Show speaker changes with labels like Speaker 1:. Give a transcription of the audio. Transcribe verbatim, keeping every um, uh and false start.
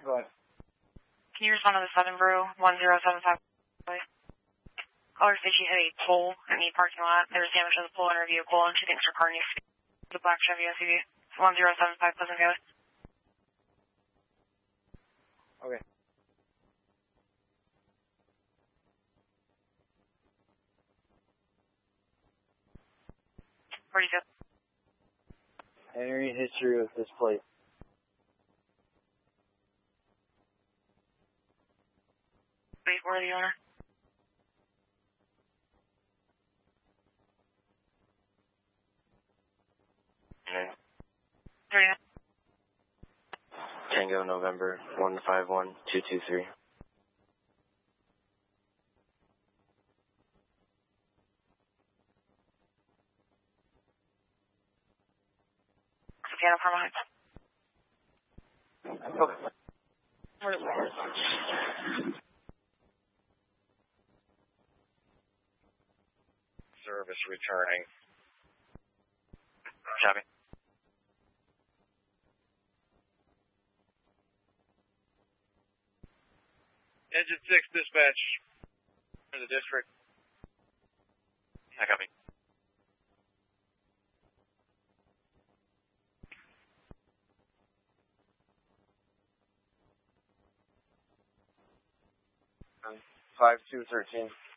Speaker 1: Go ahead.
Speaker 2: Can you respond to the seven Brew one zero seven five? Caller says she hit a pole in the parking lot. There was damage to the pole in her vehicle, and she thinks her car needs to be the black Chevy S U V. one zero seven five Pleasant Valley.
Speaker 1: Okay.
Speaker 2: forty-fifth.
Speaker 1: Any history with this plate?
Speaker 2: Wait for the owner.
Speaker 3: Okay.
Speaker 2: thirty-nine.
Speaker 3: Tango November one five one two two three.
Speaker 2: Savannah Parma Heights.
Speaker 1: Okay.
Speaker 3: Service returning. Copy.
Speaker 4: Engine six dispatch for the district.
Speaker 3: I copy.
Speaker 1: five two thirteen.